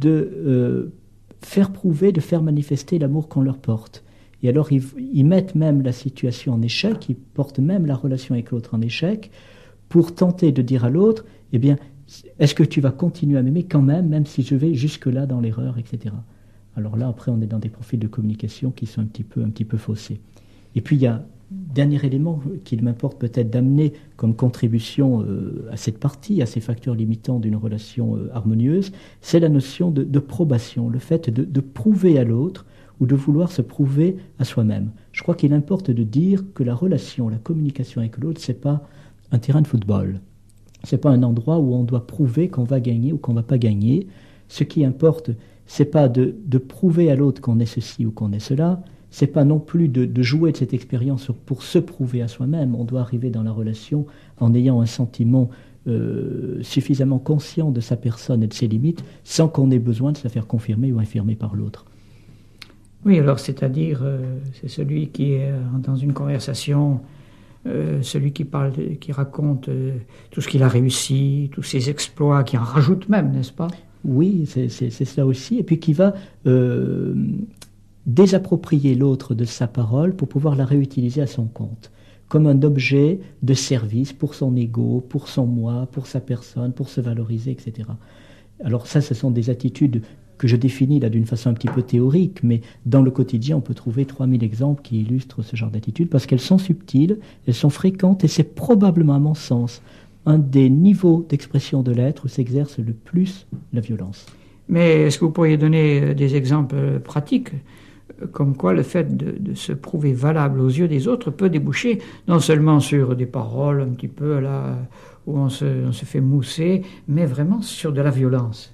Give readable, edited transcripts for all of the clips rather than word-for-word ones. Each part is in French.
de faire prouver, de faire manifester l'amour qu'on leur porte. Et alors ils mettent même la situation en échec, ils portent même la relation avec l'autre en échec, pour tenter de dire à l'autre, eh bien, est-ce que tu vas continuer à m'aimer quand même si je vais jusque-là dans l'erreur, etc. Alors là, après, on est dans des profils de communication qui sont un petit peu faussés. Et puis, il y a un dernier élément qu'il m'importe peut-être d'amener comme contribution à cette partie, à ces facteurs limitants d'une relation harmonieuse, c'est la notion de probation, le fait de prouver à l'autre ou de vouloir se prouver à soi-même. Je crois qu'il importe de dire que la relation, la communication avec l'autre, c'est pas un terrain de football. C'est pas un endroit où on doit prouver qu'on va gagner ou qu'on va pas gagner. Ce qui importe, c'est pas de prouver à l'autre qu'on est ceci ou qu'on est cela. C'est pas non plus de jouer de cette expérience pour se prouver à soi-même. On doit arriver dans la relation en ayant un sentiment suffisamment conscient de sa personne et de ses limites, sans qu'on ait besoin de se faire confirmer ou infirmer par l'autre. Oui, alors c'est-à-dire, c'est celui qui est dans une conversation, celui qui parle, qui raconte tout ce qu'il a réussi, tous ses exploits, qui en rajoute même, n'est-ce pas? Oui, c'est cela aussi, et puis qui va désapproprier l'autre de sa parole pour pouvoir la réutiliser à son compte, comme un objet de service pour son ego, pour son moi, pour sa personne, pour se valoriser, etc. Alors ça, ce sont des attitudes que je définis là d'une façon un petit peu théorique, mais dans le quotidien, on peut trouver 3000 exemples qui illustrent ce genre d'attitudes, parce qu'elles sont subtiles, elles sont fréquentes, et c'est probablement, à mon sens, un des niveaux d'expression de l'être où s'exerce le plus la violence. Mais est-ce que vous pourriez donner des exemples pratiques, comme quoi le fait de se prouver valable aux yeux des autres peut déboucher non seulement sur des paroles un petit peu là où on se fait mousser, mais vraiment sur de la violence?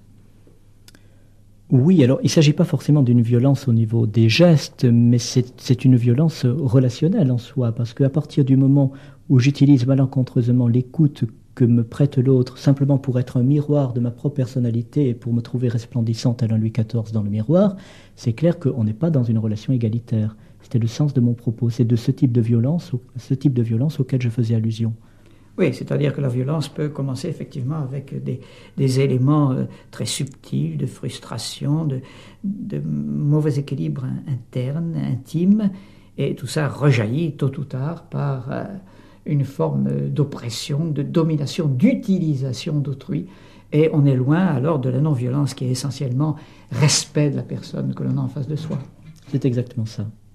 Oui, alors il ne s'agit pas forcément d'une violence au niveau des gestes, mais c'est une violence relationnelle en soi, parce qu'à partir du moment où j'utilise malencontreusement l'écoute que me prête l'autre, simplement pour être un miroir de ma propre personnalité et pour me trouver resplendissante à un Louis XIV dans le miroir, c'est clair qu'on n'est pas dans une relation égalitaire. C'était le sens de mon propos, c'est de ce type de violence auquel je faisais allusion. Oui, c'est-à-dire que la violence peut commencer effectivement avec des éléments très subtils de frustration, de mauvais équilibre interne, intime, et tout ça rejaillit tôt ou tard par une forme d'oppression, de domination, d'utilisation d'autrui, et on est loin alors de la non-violence qui est essentiellement respect de la personne que l'on a en face de soi. C'est exactement ça.